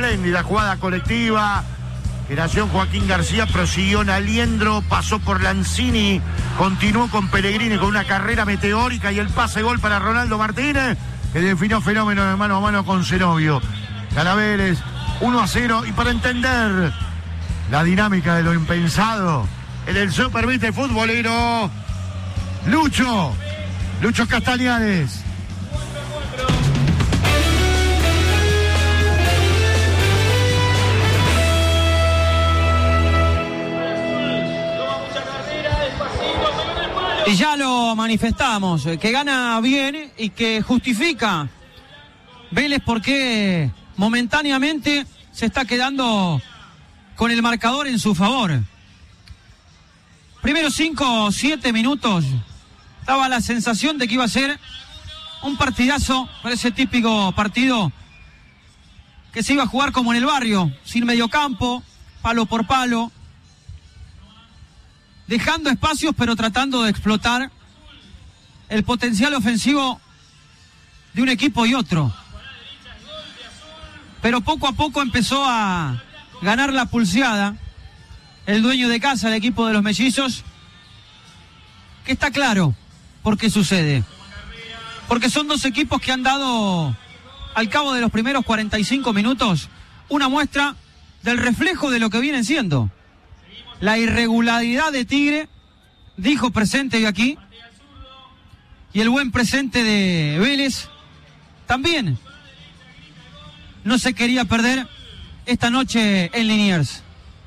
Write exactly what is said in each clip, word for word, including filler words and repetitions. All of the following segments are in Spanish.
espléndida jugada colectiva. Creación Joaquín García, prosiguió Naliendro, pasó por Lanzini, continuó con Pellegrini con una carrera meteórica y el pase gol para Ronaldo Martínez, que definió fenómeno de mano a mano con Zenobio. Gana Vélez uno a cero, y para entender la dinámica de lo impensado en el Super Viste Futbolero, Lucho, Lucho Castañares. Y ya lo manifestamos, que gana bien y que justifica Vélez porque momentáneamente se está quedando con el marcador en su favor. Primeros cinco o siete minutos daba la sensación de que iba a ser un partidazo, para ese típico partido que se iba a jugar como en el barrio, sin mediocampo, palo por palo, dejando espacios pero tratando de explotar el potencial ofensivo de un equipo y otro. Pero poco a poco empezó a ganar la pulseada el dueño de casa, el equipo de los mellizos, que está claro por qué sucede. Porque son dos equipos que han dado, al cabo de los primeros cuarenta y cinco minutos, una muestra del reflejo de lo que vienen siendo. La irregularidad de Tigre, dijo presente aquí, y el buen presente de Vélez también no se quería perder esta noche en Liniers.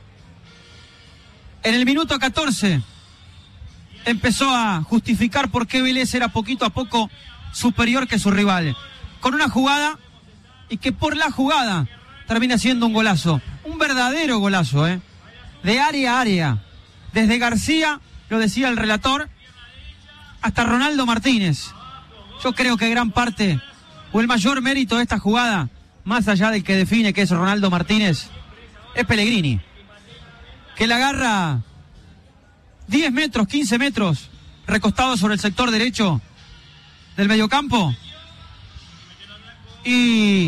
En el minuto catorce empezó a justificar por qué Vélez era poquito a poco superior que su rival, con una jugada, y que por la jugada termina siendo un golazo, un verdadero golazo, ¿eh? De área a área, desde García, lo decía el relator, hasta Ronaldo Martínez. Yo creo que gran parte, o el mayor mérito de esta jugada, más allá del que define que es Ronaldo Martínez, es Pellegrini, que la agarra diez metros, quince metros, recostado sobre el sector derecho del mediocampo, y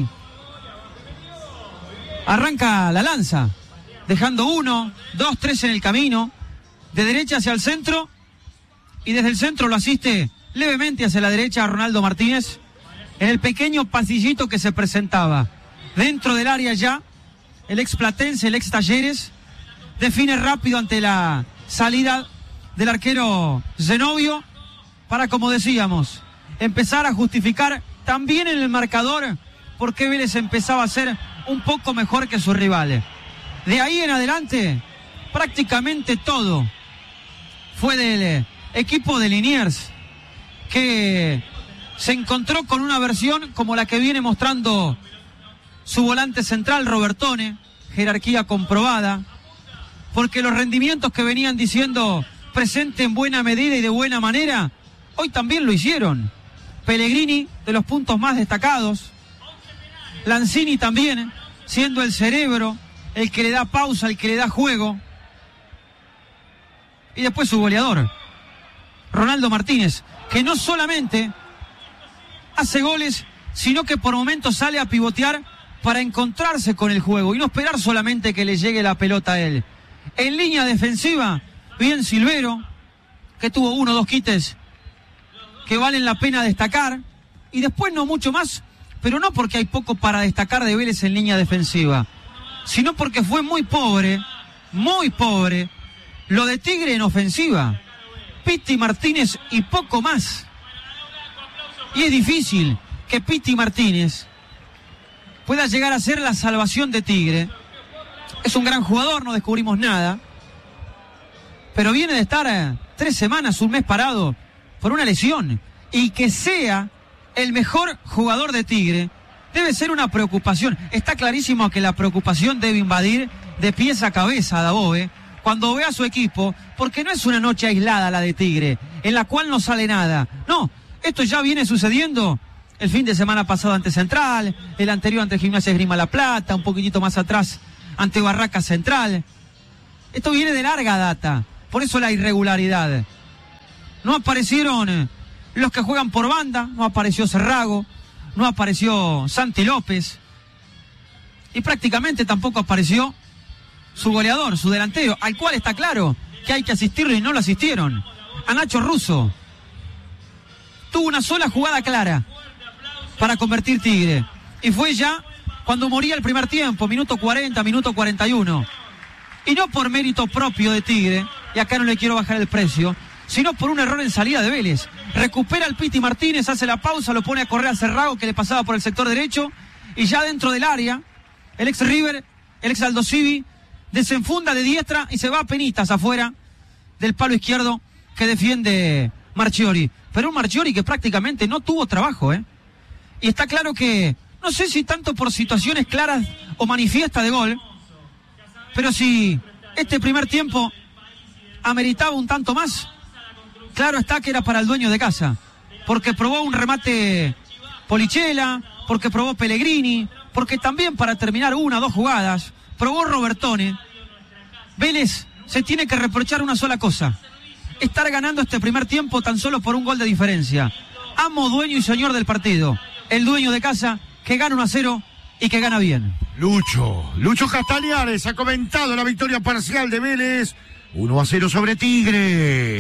arranca la lanza, dejando uno, dos, tres en el camino, de derecha hacia el centro, y desde el centro lo asiste levemente hacia la derecha a Ronaldo Martínez, en el pequeño pasillito que se presentaba dentro del área ya. El ex Platense, el ex Talleres, define rápido ante la salida del arquero Zenobio, para, como decíamos, empezar a justificar también en el marcador por qué Vélez empezaba a ser un poco mejor que sus rivales. De ahí en adelante, prácticamente todo fue del equipo de Liniers, que se encontró con una versión como la que viene mostrando su volante central, Robertone, jerarquía comprobada, porque los rendimientos que venían diciendo presente en buena medida y de buena manera, hoy también lo hicieron. Pellegrini, de los puntos más destacados, Lanzini también, siendo el cerebro, el que le da pausa, el que le da juego. Y después su goleador, Ronaldo Martínez, que no solamente hace goles, sino que por momentos sale a pivotear para encontrarse con el juego y no esperar solamente que le llegue la pelota a él. En línea defensiva, bien Silvero, que tuvo uno o dos quites que valen la pena destacar, y después no mucho más, pero no porque hay poco para destacar de Vélez en línea defensiva, sino porque fue muy pobre, muy pobre, lo de Tigre en ofensiva. Piti Martínez y poco más. Y es difícil que Piti Martínez pueda llegar a ser la salvación de Tigre. Es un gran jugador, no descubrimos nada, pero viene de estar eh, tres semanas, un mes parado por una lesión, y que sea el mejor jugador de Tigre debe ser una preocupación. Está clarísimo que la preocupación debe invadir de pies a cabeza a Dabove cuando ve a su equipo, porque no es una noche aislada la de Tigre, en la cual no sale nada. No, esto ya viene sucediendo el fin de semana pasado ante Central, el anterior ante Gimnasia Esgrima La Plata, un poquitito más atrás ante Barraca Central. Esto viene de larga data, por eso la irregularidad. No aparecieron los que juegan por banda, no apareció Cerrago, no apareció Santi López. y prácticamente tampoco apareció su goleador, su delantero, al cual está claro que hay que asistirlo y no lo asistieron. A Nacho Russo. Tuvo una sola jugada clara para convertir Tigre. Y fue ya cuando moría el primer tiempo, minuto cuarenta, minuto cuarenta y uno. Y no por mérito propio de Tigre, y acá no le quiero bajar el precio, sino por un error en salida de Vélez. Recupera el Piti Martínez, hace la pausa, lo pone a correr a Cerrago, que le pasaba por el sector derecho, y ya dentro del área, el ex River, el ex Aldo Civi, desenfunda de diestra y se va a penitas afuera del palo izquierdo que defiende Marchiori. Pero un Marchiori que prácticamente no tuvo trabajo, ¿eh? Y está claro que, no sé si tanto por situaciones claras o manifiestas de gol, pero si este primer tiempo ameritaba un tanto más, claro está que era para el dueño de casa, porque probó un remate Polichela, porque probó Pellegrini, porque también para terminar una o dos jugadas, probó Robertone. Vélez se tiene que reprochar una sola cosa: estar ganando este primer tiempo tan solo por un gol de diferencia. Amo, dueño y señor del partido, el dueño de casa que gana uno a cero y que gana bien. Lucho, Lucho Castañares ha comentado la victoria parcial de Vélez, uno a cero sobre Tigre.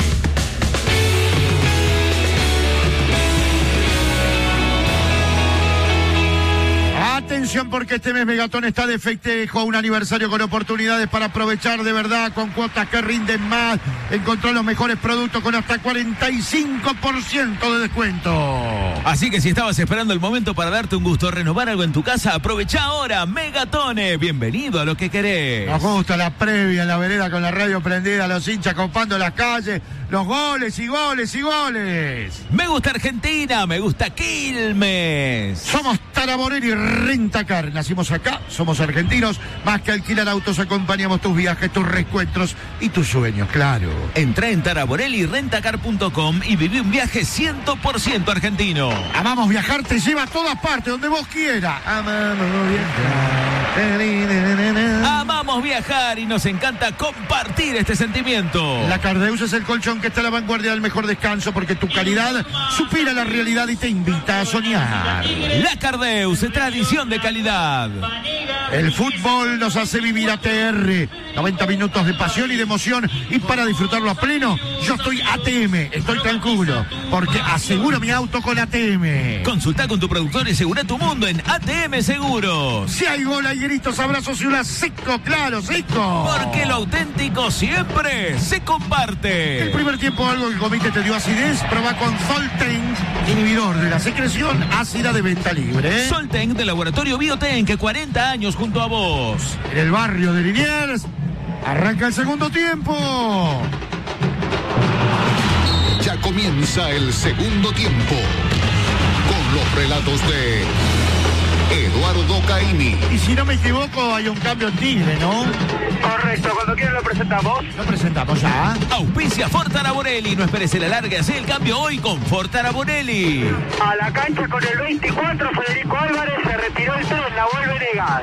Atención, porque este mes Megatón está de festejo, un aniversario con oportunidades para aprovechar de verdad, con cuotas que rinden más. Encontró los mejores productos con hasta cuarenta y cinco por ciento de descuento. Así que si estabas esperando el momento para darte un gusto, renovar algo en tu casa, aprovecha ahora Megatone. Bienvenido a lo que querés. Nos gusta la previa en la vereda con la radio prendida, los hinchas copando las calles, los goles y goles y goles. Me gusta Argentina, me gusta Quilmes. Somos Taraborelli Rentacar, nacimos acá, somos argentinos, más que alquilar autos, acompañamos tus viajes, tus reencuentros y tus sueños, claro. Entrá en taraborelli rentacar punto com y viví un viaje cien por ciento argentino. Amamos viajar, te lleva a todas partes, donde vos quieras. Amamos viajar. Amamos viajar y nos encanta compartir este sentimiento. La Cardeus es el colchón que está a la vanguardia del mejor descanso, porque tu calidad supera la realidad y te invita a soñar. La Cardeus, tradición de calidad. El fútbol nos hace vivir A T R. noventa minutos de pasión y de emoción. Y para disfrutarlo a pleno, yo estoy A T M. Estoy tranquilo, porque aseguro mi auto con A T M. Consulta con tu productor y asegura tu mundo en A T M Seguros. Si hay gol, hay gritos, abrazos y una seco, claro, seco. Porque lo auténtico siempre se comparte. El primer tiempo algo que comiste te dio acidez. Proba con Solten, inhibidor de la secreción ácida de venta libre. Solten de Laboratorio Bioten, que cuarenta años junto a vos. En el barrio de Liniers, arranca el segundo tiempo. Ya comienza el segundo tiempo, con los relatos de Eduardo Caini. Y si no me equivoco, hay un cambio en Tigre, ¿no? Correcto, cuando quieran lo presentamos. Lo presentamos ya. Auspicia Fortaraborelli. No esperes el alargue, hace el cambio hoy con Fortaraborelli. A la cancha con el veinticuatro, Federico Álvarez, se retiró el tres, la vuelve Negas.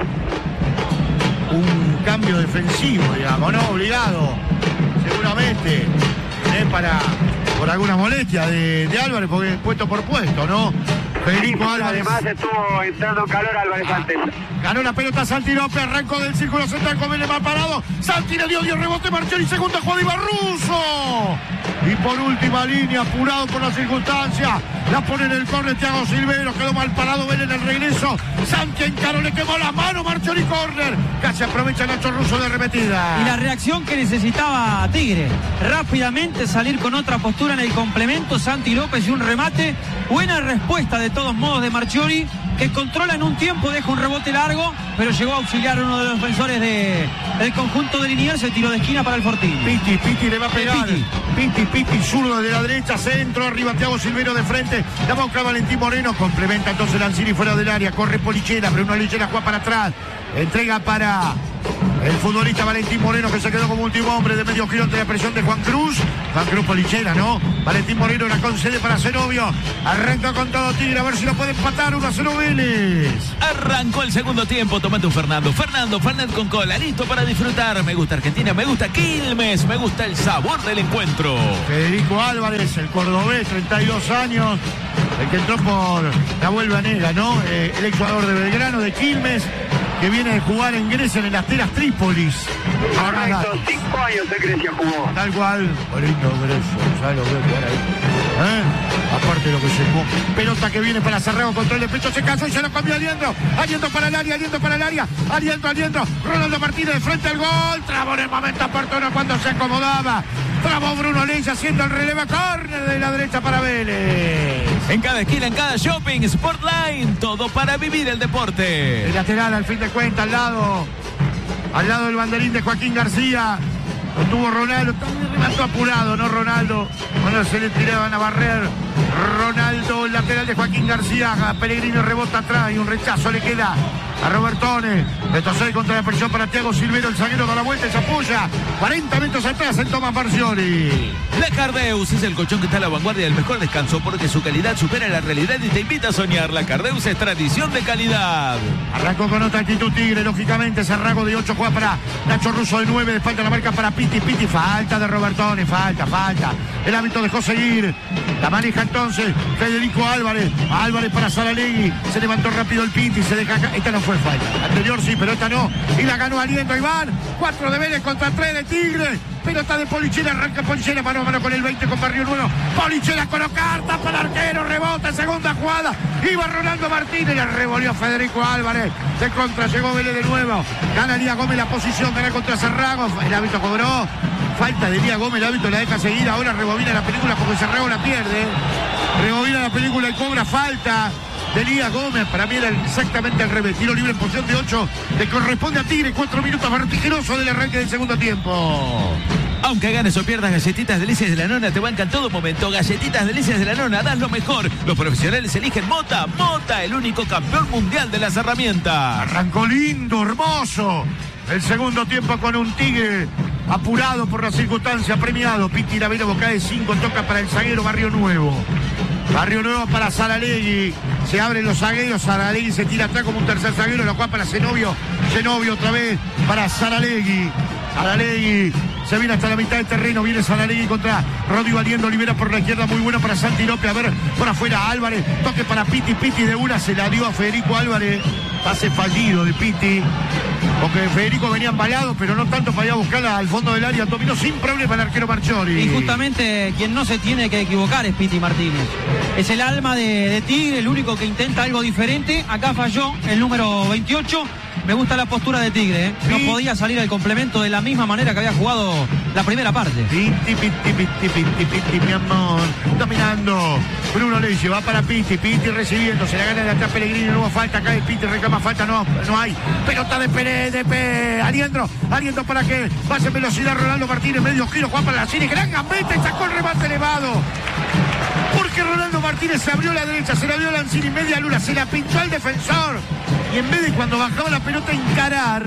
Un cambio defensivo, digamos, ¿no? Obligado, seguramente, ¿eh? Para, por alguna molestia de, de Álvarez, porque es puesto por puesto, ¿no? Federico Álvarez. Además estuvo entrando calor Álvarez ah, antes. Ganó la pelota Santi López, arrancó del círculo central con Vélez mal parado. Santi le dio, dio rebote, Marchiori, segunda jugada y Barruso. Y por última línea, apurado por las circunstancias, la pone en el córner Thiago Silveiro, quedó mal parado Vélez en el regreso. Santi encaró, le quemó la mano, Marchiori, córner. Casi aprovecha Nacho Russo de arremetida. Y la reacción que necesitaba Tigre, rápidamente salir con otra postura en el complemento, Santi López y un remate. Buena respuesta de todos modos de Marchiori, que controla en un tiempo, deja un rebote largo, pero llegó a auxiliar a uno de los defensores de, del conjunto de Liniers, se tiró de esquina para el Fortín. Piti, Piti le va a pegar. Piti, Piti, Piti, zurdo de la derecha, centro, arriba Thiago Silveiro de frente, la boca Valentín Moreno, complementa entonces Lanzini fuera del área, corre Polichela, Bruno Lichera juega para atrás, entrega para el futbolista Valentín Moreno, que se quedó como último hombre de medio giro ante la presión de Juan Cruz. Juan Cruz Polichela, ¿no? Valentín Moreno la concede para Zenobio. Arranca con todo Tigre, a ver si lo puede empatar. uno a cero Vélez. Arrancó el segundo tiempo, tomate un Fernando. Fernando, Fernet con cola, listo para disfrutar. Me gusta Argentina, me gusta Quilmes, me gusta el sabor del encuentro. Federico Álvarez, el cordobés, treinta y dos años, el que entró por la vuelva negra, ¿no? Eh, el ex jugador de Belgrano, de Quilmes, que viene de jugar en Grecia en el Asteras Trípolis. Correcto, cinco años en Grecia jugó. Tal cual. Lindo Grecia, ya lo veo jugar ahí. ¿Eh? Aparte de lo que se jugó. Pelota que viene para Sarrago, control de pecho, se casó y se lo cambió Aliendro. Aliendro para el área, Aliendro para el área. Aliendro, Aliendro. Ronaldo Martínez de frente al gol. Trabó en el momento oportuno cuando se acomodaba. Trabó Bruno Leix haciendo el relevo. Córner de la derecha para Vélez. En cada esquina, en cada shopping, Sportline, todo para vivir el deporte. El lateral al fin de cuentas, al lado. Al lado del banderín de Joaquín García. Lo tuvo Ronaldo, también remató apurado, ¿no, Ronaldo? Bueno, se le tiraban a barrer. Ronaldo, el lateral de Joaquín García. Pellegrini rebota atrás y un rechazo le queda a Robertone. Retrocede contra la presión para Thiago Silvero. El zaguero da la vuelta y se apoya cuarenta metros atrás en Tomás Marcioli. La Cardeus es el colchón que está a la vanguardia del mejor descanso porque su calidad supera la realidad y te invita a soñar. La Cardeus es tradición de calidad. Arrancó con otra actitud Tigre, lógicamente. Cerrago de ocho juega para Nacho Russo de nueve. De falta la marca para Piti. Piti, falta de Robertone, falta, falta. El hábito dejó seguir. La maneja entonces Federico Álvarez. Álvarez para Saralegui. Se levantó rápido el Piti. Se deja acá. Esta no fue falta. Anterior sí, pero esta no. Y la ganó Aliendro Iván. cuatro de Vélez contra tres de Tigre. Pelota de Polichera, arranca Polichera, mano a mano con el veinte con Barrio Nuevo. Polichera con carta para el arquero, rebota, segunda jugada. Iba Ronaldo Martínez, le revolvió Federico Álvarez. De contra llegó Vélez de nuevo. Gana Elías Gómez la posición, gana contra Cerrago. El hábito cobró. Falta de Elías Gómez, el hábito la deja seguir. Ahora rebobina la película porque Cerrago la pierde. Rebobina la película y cobra falta de Elías Gómez. Para mí era exactamente al revés. Tiro libre en posición de ocho. Le corresponde a Tigre. Cuatro minutos vertiginosos del arranque del segundo tiempo. Aunque ganes o pierdas, Galletitas Delicias de la Nona te bancan todo momento. Galletitas Delicias de la Nona, das lo mejor. Los profesionales eligen Mota. Mota, el único campeón mundial de las herramientas. Arrancó lindo, hermoso. El segundo tiempo con un Tigre apurado por la circunstancia, premiado. Piti Lavero Boca de cinco, toca para el zaguero Barrio Nuevo. Barrio Nuevo para Saralegui. Se abren los zagueros. Saralegui se tira atrás como un tercer zaguero. Lo cual para Zenobio. Zenobio otra vez para Saralegui. Saralegui se viene hasta la mitad del terreno. Viene Saralegui contra Rodrigo Aliendro. Libera por la izquierda. Muy buena para Santi López. A ver, por afuera Álvarez. Toque para Piti. Piti de una se la dio a Federico Álvarez. Pase fallido de Piti. Porque Federico venía embalado, pero no tanto para ir a buscarla al fondo del área. Dominó sin problema el arquero Marcioli. Y justamente quien no se tiene que equivocar es Piti Martínez. Es el alma de, de Tigre, el único que intenta algo diferente. Acá falló el número veintiocho. Me gusta la postura de Tigre, ¿eh? No sí. podía salir al complemento de la misma manera que había jugado la primera parte. Piti, Piti, Piti, Piti, Piti, mi amor. Dominando. Bruno Leix va para Piti. Piti recibiendo. Se la gana de atrás Pellegrini. No hubo falta. Acá el Piti reclama falta. No, no hay. Pelota de Pérez, de P. Aliendro. Aliendro para que pase en velocidad. Ronaldo Martínez. Medio giro. Juan para la Cine. Gran gambeta y sacó el remate elevado. Porque Ronaldo Martínez se abrió la derecha, se la dio Lanzini, media luna, se la pintó al defensor. Y en vez de cuando bajaba la pelota encarar,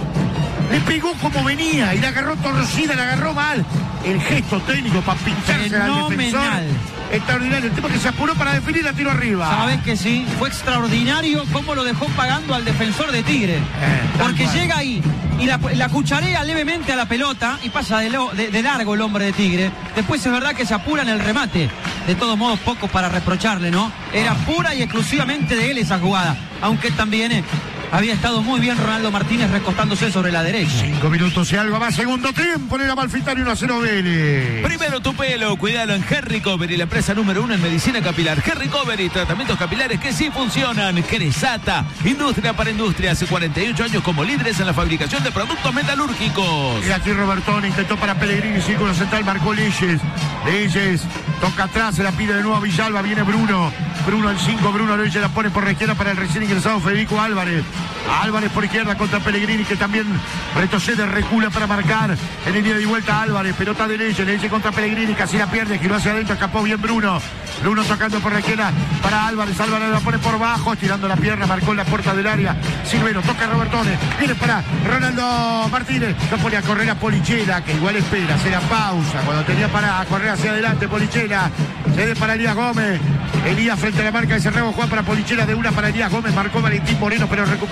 le pegó como venía y la agarró torcida, la agarró mal. El gesto técnico para pincharse al defensor. Extraordinario. El tipo que se apuró para definir, la tiró arriba. Sabes que sí, fue extraordinario cómo lo dejó pagando al defensor de Tigre. Eh, Porque cual. llega ahí y la, la cucharea levemente a la pelota y pasa de, lo, de, de largo el hombre de Tigre. Después es verdad que se apura en el remate. De todos modos, poco para reprocharle, ¿no? Era pura y exclusivamente de él esa jugada. Aunque también eh, había estado muy bien Ronaldo Martínez recostándose sobre la derecha. Cinco minutos y algo más, segundo tiempo en el Amalfitani, uno a cero Vélez. Primero tu pelo, cuídalo en Hair Recovery, la empresa número uno en medicina capilar. Hair Recovery, tratamientos capilares que sí funcionan. Cresata, industria para industria, hace cuarenta y ocho años como líderes en la fabricación de productos metalúrgicos. Y aquí Robertone intentó para Pellegrini, círculo central, marcó Leyes. Leyes, toca atrás, se la pide de nuevo a Villalba, viene Bruno. Bruno al cinco, Bruno Leyes la pone por la izquierda para el recién ingresado Federico Álvarez. Álvarez por izquierda contra Pellegrini, que también retrocede, recula para marcar en el ida y vuelta. Álvarez, pelota de Leyes, Leyes contra Pellegrini, casi la pierde, giró hacia adentro, escapó bien Bruno. Bruno tocando por la izquierda para Álvarez, Álvarez la pone por bajo, estirando la pierna, marcó en la puerta del área. Silvero, toca Robertone, viene para Ronaldo Martínez, lo pone a correr a Polichera, que igual espera, se la pausa, cuando tenía para correr hacia adelante Polichera, cede para Elías Gómez. Elías frente a la marca de Cerrego, Juan para Polichera, de una para Elías Gómez, marcó Valentín Moreno, pero recupera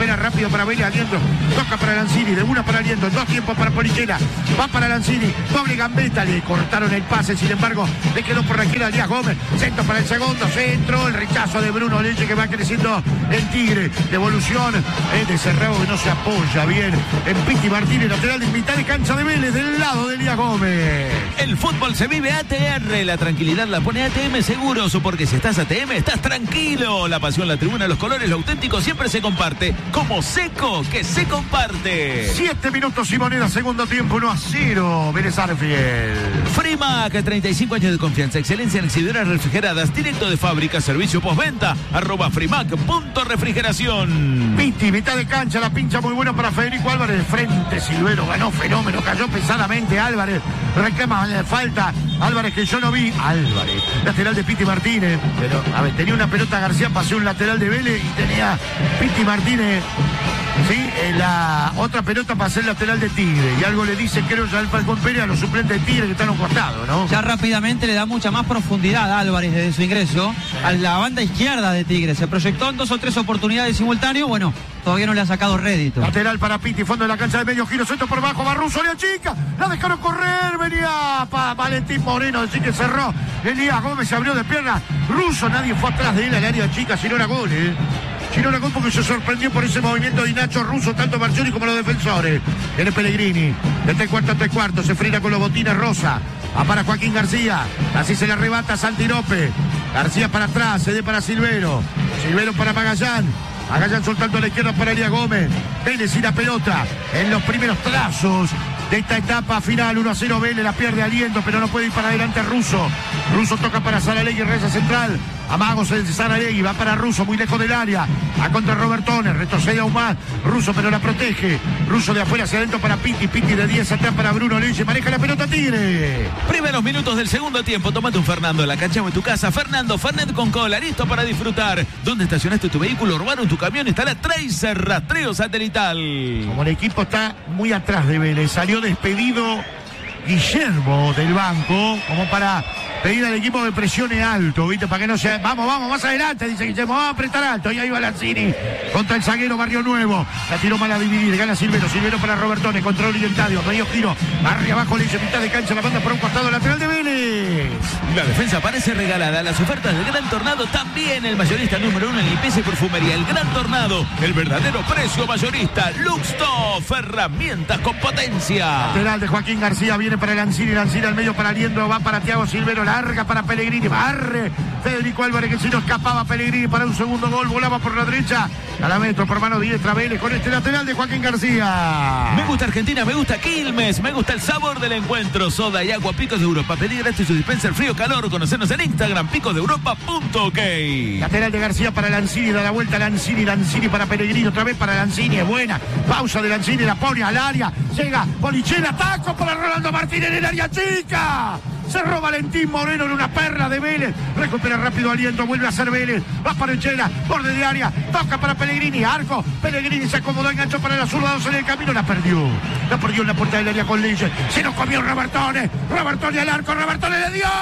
recupera rápido para Vélez, Aliendro, toca para Lanzini, de una para Aliendro, dos tiempos para Polichela, va para Lanzini, doble gambeta, le cortaron el pase, sin embargo, le quedó por la izquierda Elías Gómez, centro para el segundo, centro, el rechazo de Bruno Leche que va creciendo el Tigre, devolución eh, de Cerrado que no se apoya bien en Piti Martínez, lateral de mitad de cancha de Vélez, del lado de Elías Gómez. El fútbol se vive A T R, la tranquilidad la pone A T M Seguros, porque si estás A T M estás tranquilo. La pasión, la tribuna, los colores, lo auténtico siempre se comparte, como Seco que se comparte. Siete minutos y moneda, segundo tiempo, uno a cero, Vélez Arfield. Frimac, treinta y cinco años de confianza, excelencia en exhibidoras refrigeradas, directo de fábrica, servicio postventa, arroba Frimac, punto refrigeración. Piti, mitad de cancha, la pincha muy buena para Federico Álvarez, de frente, Silvero ganó fenómeno, cayó pesadamente Álvarez, reclama eh, falta, Álvarez que yo no vi, Álvarez, lateral de Piti Martínez, pero a ver, tenía una pelota García, pasó un lateral de Vélez y tenía Piti Martínez, sí, eh, la otra pelota para ser lateral de Tigre, y algo le dice, creo, ya el Falcón Pérez a los suplentes de Tigre que están a un costado, ¿no? Ya rápidamente le da mucha más profundidad a Álvarez desde su ingreso a la banda izquierda de Tigre, se proyectó en dos o tres oportunidades simultáneas, bueno, todavía no le ha sacado rédito. Lateral para Piti, fondo de la cancha de medio giro, centro por bajo, va Russo, le chica, la dejaron correr, venía para Valentín Moreno, decir que cerró, Elías Gómez se abrió de pierna, Russo, nadie fue atrás de él al área chica, sino era gol, ¿eh? Sino era gol porque se sorprendió por ese movimiento de Nacho Russo, tanto Marcioni como los defensores. Viene Pellegrini, desde el cuarto hasta el cuarto, se frena con los botines Rosa, va para Joaquín García, así se le arrebata a Santi López, García para atrás, cede para Silvero, Silvero para Magallán, Magallán soltando a la izquierda para Elías Gómez, Vélez y la pelota en los primeros trazos de esta etapa final, uno a cero Vélez, la pierde Aliento, pero no puede ir para adelante Russo. Russo toca para Saralegui, reza central, amagos de Saralegui, va para Russo, muy lejos del área, a contra Robertone, retrocede aún más, Russo pero la protege, Russo de afuera hacia adentro para Piti, Piti de diez atrás para Bruno Leche, maneja la pelota Tigre. Primeros minutos del segundo tiempo, tómate un Fernando en la cancha o en tu casa, Fernando, Fernet con cola, listo para disfrutar. ¿Dónde estacionaste tu vehículo urbano, en tu camión? Está la Tracer, rastreo satelital. Como el equipo está muy atrás de Vélez, salió despedido Guillermo del banco, como para pedir al equipo que presione alto, ¿viste? Para que no sea, vamos, vamos, más adelante, dice Guillermo, vamos a apretar alto, y ahí va Lanzini, contra el zaguero Barrio Nuevo, la tiró mal a dividir, gana Silvero, Silvero para Robertone, control orientario, medio giro, arriba abajo le dice mitad de cancha, la banda por un costado lateral de Vélez. La defensa parece regalada, las ofertas del Gran Tornado también, el mayorista número uno en limpieza y perfumería, el Gran Tornado, el verdadero precio mayorista, Luxtoff, herramientas con potencia. Lateral de Joaquín García, viene para Lanzini, Lanzini al medio para Aliendro, va para Thiago Silvero, larga para Pellegrini, barre Federico Álvarez que si no escapaba Pellegrini para un segundo gol, volaba por la derecha, a la metro por mano diestra Vélez con este lateral de Joaquín García. Me gusta Argentina, me gusta Quilmes, me gusta el sabor del encuentro, soda y agua Picos de Europa, pedir gratis su dispenser frío calor, conocernos en Instagram, picos de europa punto ok. Lateral de García para Lanzini, da la vuelta Lanzini, Lanzini para Pellegrini, otra vez para Lanzini, es buena, pausa de Lanzini, la pone al área, llega Polichela, taco para Rolando Martínez en el área chica. Cerró Valentín Moreno en una perla de Vélez. Recupera rápido Aliento, vuelve a ser Vélez. Va para Echela, borde de área. Toca para Pellegrini, arco. Pellegrini se acomodó, enganchó para la zurda, dos en el camino. La perdió. La perdió en la puerta del área con Lille. Se nos comió Robertone. Robertone al arco. Robertone le dio.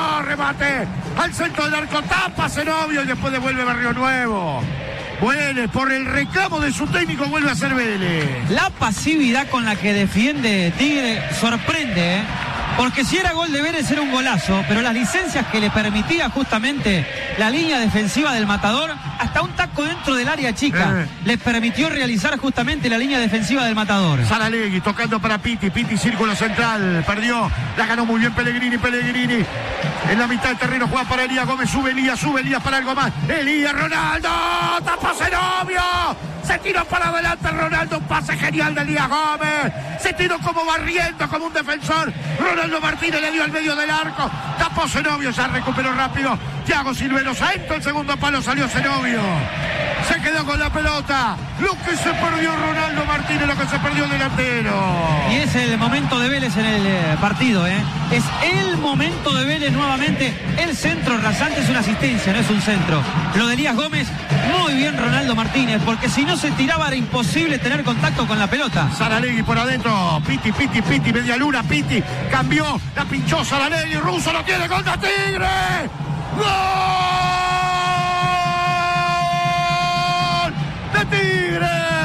Remate al centro del arco. Tapa Zenobio y después devuelve Barrio Nuevo. Vélez, por el reclamo de su técnico, vuelve a ser Vélez. La pasividad con la que defiende Tigre sorprende, ¿eh? Porque si era gol de Vélez era un golazo, pero las licencias que le permitía justamente la línea defensiva del Matador, hasta un taco dentro del área chica, eh. les permitió realizar justamente la línea defensiva del Matador. Saralegui tocando para Piti, Piti círculo central, perdió, la ganó muy bien Pellegrini, Pellegrini en la mitad del terreno juega para Elías Gómez, sube Elías, sube Elías para algo más, Elías, Ronaldo, tapa Zenobio, se tiró para adelante Ronaldo, un pase genial de Elías Gómez, se tiró como barriendo, como un defensor, Ronaldo Martínez le dio al medio del arco, tapó Zenobio, ya recuperó rápido Thiago Silvero, entró el segundo palo, salió Zenobio, se quedó con la pelota, lo que se perdió Ronaldo Martínez, lo que se perdió el delantero. Y es el momento de Vélez en el eh, partido, ¿eh? Es el momento de Vélez nuevamente, el centro rasante es una asistencia, no es un centro. Lo de Elías Gómez, muy bien Ronaldo Martínez, porque si no se tiraba era imposible tener contacto con la pelota. Saralegui por adentro, Piti, Piti, Piti, media luna, Piti, cambió, la pinchó Saralegui, Russo lo tiene contra Tigre. ¡Gol!